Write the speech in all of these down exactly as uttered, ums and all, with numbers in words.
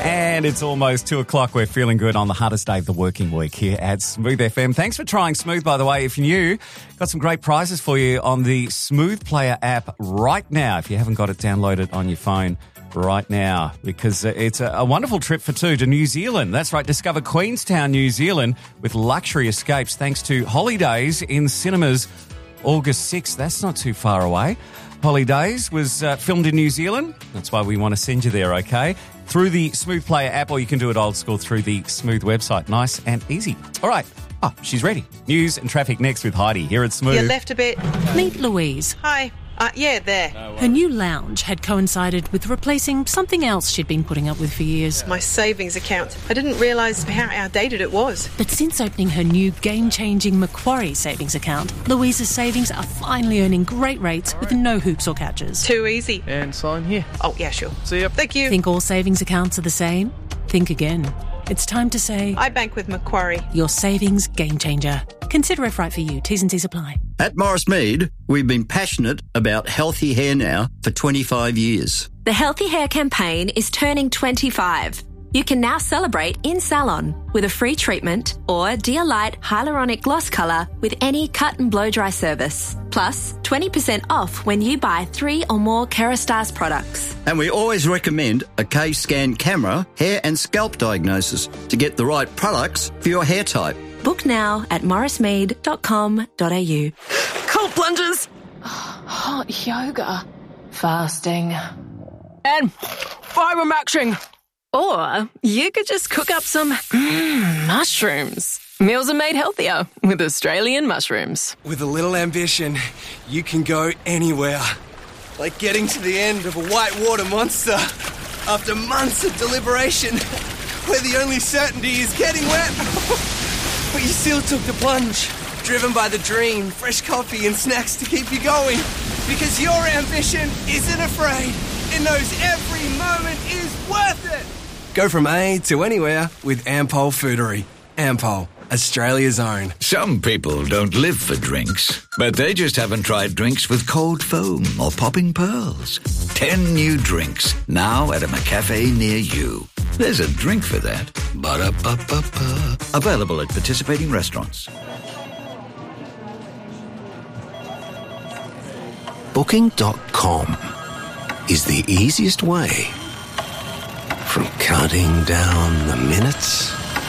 And it's almost two o'clock. We're feeling good on the hardest day of the working week here at Smooth F M. Thanks for trying Smooth, by the way. If you're new, got some great prizes for you on the Smooth Player app right now. If you haven't got it downloaded on your phone right now, because it's a, a wonderful trip for two to New Zealand. That's right. Discover Queenstown, New Zealand with luxury escapes thanks to Holidays in cinemas August sixth. That's not too far away. Holidays was uh, filmed in New Zealand. That's why we want to send you there, okay? Through the Smooth Player app, or you can do it old school through the Smooth website. Nice and easy. All right. Oh, she's ready. News and traffic next with Heidi here at Smooth. You left a bit. Meet Louise. Hi. Uh, yeah, there. Her new lounge had coincided with replacing something else she'd been putting up with for years. My savings account. I didn't realise how outdated it was. But since opening her new game-changing Macquarie savings account, Louise's savings are finally earning great rates with no hoops or catches. Too easy. And sign here. Oh, yeah, sure. See ya. Thank you. Think all savings accounts are the same? Think again. It's time to say... I bank with Macquarie. Your savings game changer. Consider if right for you. T's and C's apply. At Morris Mead, we've been passionate about healthy hair now for twenty-five years. The Healthy Hair campaign is turning twenty-five. You can now celebrate in salon with a free treatment or Dear Light Hyaluronic Gloss Colour with any cut and blow dry service. Plus, twenty percent off when you buy three or more Kerastase products. And we always recommend a K-Scan camera, hair and scalp diagnosis to get the right products for your hair type. Book now at morris mead dot com dot a u. Cold plunges. Hot yoga. Fasting. And fibre maxing. Or you could just cook up some mm, mushrooms. Meals are made healthier with Australian mushrooms. With a little ambition, you can go anywhere. Like getting to the end of a whitewater monster after months of deliberation, where the only certainty is getting wet. But you still took the plunge, driven by the dream, fresh coffee and snacks to keep you going. Because your ambition isn't afraid. It knows every moment is worth it. Go from A to anywhere with Ampol Foodery. Ampol, Australia's own. Some people don't live for drinks, but they just haven't tried drinks with cold foam or popping pearls. Ten new drinks, now at a McCafe near you. There's a drink for that. Ba-da-ba-ba-ba. Available at participating restaurants. Booking dot com is the easiest way from counting down the minutes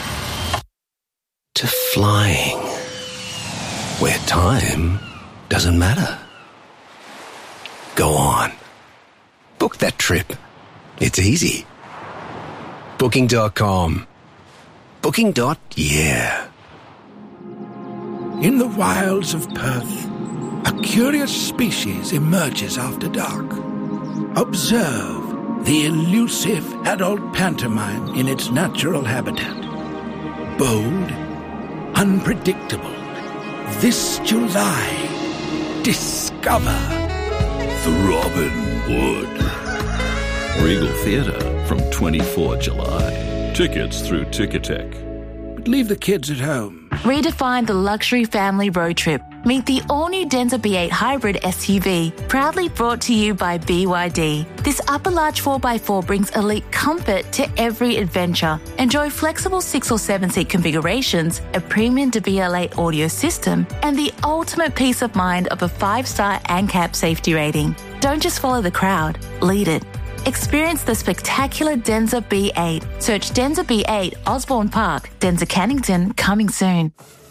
to flying where time doesn't matter. Go on. Book that trip. It's easy. Booking dot com. Booking. Yeah. In the wilds of Perth, a curious species emerges after dark. Observe the elusive adult pantomime in its natural habitat. Bold, unpredictable. This July, discover Throbbing Wood. Regal Theatre from twenty-fourth of July. Tickets through Ticketek. But leave the kids at home. Redefine the luxury family road trip. Meet the all-new Denza B eight Hybrid S U V, proudly brought to you by B Y D. This upper-large four by four brings elite comfort to every adventure. Enjoy flexible six or seven-seat configurations, a premium D B L eight audio system, and the ultimate peace of mind of a five-star ANCAP safety rating. Don't just follow the crowd, lead it. Experience the spectacular Denza B eight. Search Denza B eight Osborne Park, Denza Cannington, coming soon.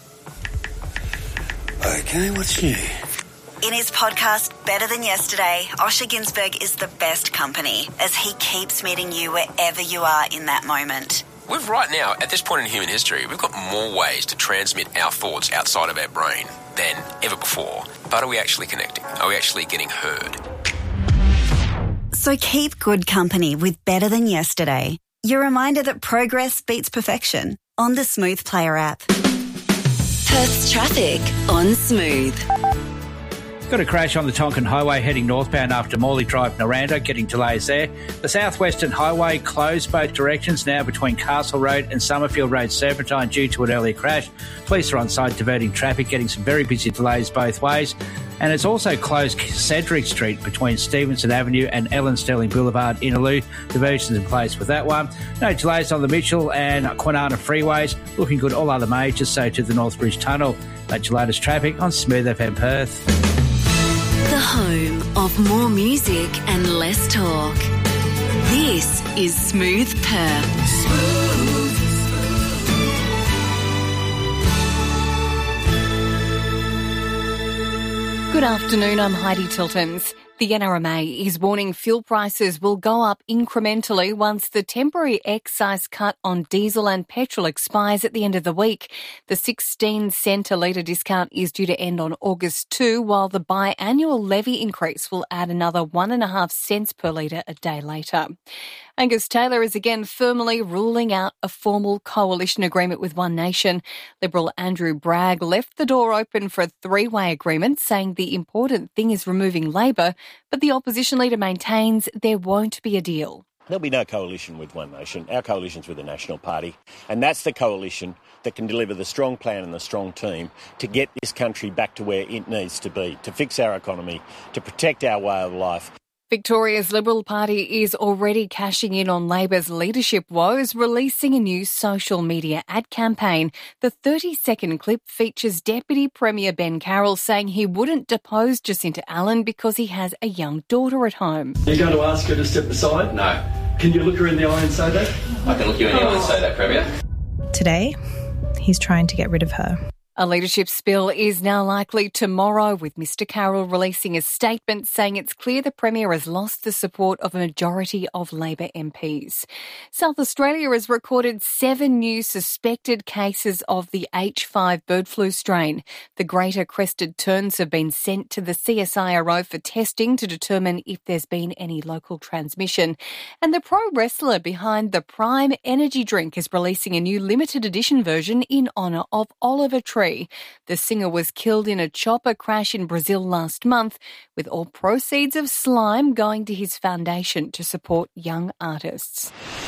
Okay, what's new? In his podcast, Better Than Yesterday, Osher Günsberg is the best company as he keeps meeting you wherever you are in that moment. We've right now, at this point in human history, we've got more ways to transmit our thoughts outside of our brain than ever before. But are we actually connecting? Are we actually getting heard? So keep good company with Better Than Yesterday. Your reminder that progress beats perfection on the Smooth Player app. Perth's traffic on Smooth. Got a crash on the Tonkin Highway heading northbound after Morley Drive, Noranda, getting delays there. The Southwestern Highway closed both directions now between Castle Road and Summerfield Road Serpentine due to an earlier crash. Police are on site diverting traffic, getting some very busy delays both ways. And it's also closed Cedric Street between Stevenson Avenue and Ellen Sterling Boulevard, Innaloo. Diversions in place with that one. No delays on the Mitchell and Kwinana freeways. Looking good all other majors, so to the Northbridge Tunnel. That's your latest traffic on Smooth F M Perth. The home of more music and less talk. This is Smooth Perth. Smooth. Good afternoon, I'm Heidi Tiltons. The N R M A is warning fuel prices will go up incrementally once the temporary excise cut on diesel and petrol expires at the end of the week. The sixteen cent a litre discount is due to end on August second, while the biannual levy increase will add another one and a half cents per litre a day later. Angus Taylor is again firmly ruling out a formal coalition agreement with One Nation. Liberal Andrew Bragg left the door open for a three-way agreement, saying the important thing is removing Labor, but the opposition leader maintains there won't be a deal. There'll be no coalition with One Nation. Our coalition's with the National Party, and that's the coalition that can deliver the strong plan and the strong team to get this country back to where it needs to be, to fix our economy, to protect our way of life. Victoria's Liberal Party is already cashing in on Labor's leadership woes, releasing a new social media ad campaign. The thirty-second clip features Deputy Premier Ben Carroll saying he wouldn't depose Jacinta Allen because he has a young daughter at home. You're going to ask her to step aside? No. Can you look her in the eye and say that? I can look you in the eye and say that, Premier. Today, he's trying to get rid of her. A leadership spill is now likely tomorrow, with Mr Carroll releasing a statement saying it's clear the Premier has lost the support of a majority of Labor M Ps. South Australia has recorded seven new suspected cases of the H five bird flu strain. The greater crested terns have been sent to the C S I R O for testing to determine if there's been any local transmission. And the pro wrestler behind the Prime energy drink is releasing a new limited edition version in honour of Oliver Tree. The singer was killed in a chopper crash in Brazil last month, with all proceeds of Slime going to his foundation to support young artists.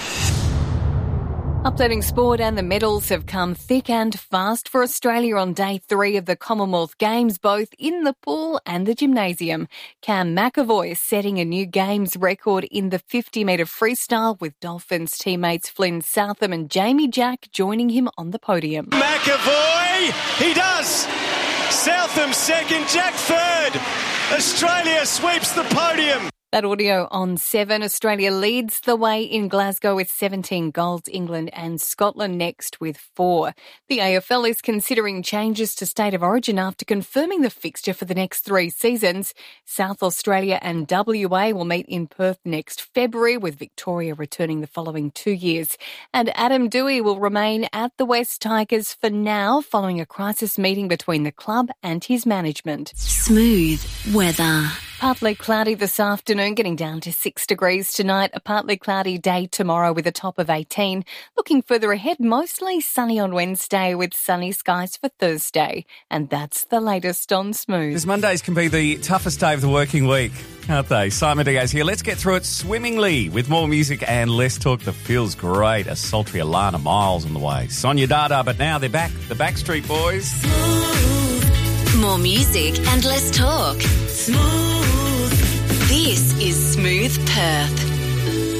Updating sport, and the medals have come thick and fast for Australia on day three of the Commonwealth Games, both in the pool and the gymnasium. Cam McAvoy is setting a new Games record in the fifty metre freestyle, with Dolphins teammates Flynn Southam and Jamie Jack joining him on the podium. McAvoy, he does! Southam second, Jack third. Australia sweeps the podium. That audio on seven. Australia leads the way in Glasgow with seventeen golds. England and Scotland next with four. The A F L is considering changes to State of Origin after confirming the fixture for the next three seasons. South Australia and W A will meet in Perth next February, with Victoria returning the following two years. And Adam Doueihi will remain at the West Tigers for now, following a crisis meeting between the club and his management. Smooth weather. Partly cloudy this afternoon, getting down to six degrees tonight. A partly cloudy day tomorrow with a top of eighteen. Looking further ahead, mostly sunny on Wednesday with sunny skies for Thursday. And that's the latest on Smooth. Because Mondays can be the toughest day of the working week, aren't they? Simon Diaz here. Let's get through it swimmingly with more music and less talk that feels great. A sultry Alana Miles on the way. Sonia Dada, but now they're back. The Backstreet Boys. Smooth. More music and less talk. Smooth. This is Smooth Perth.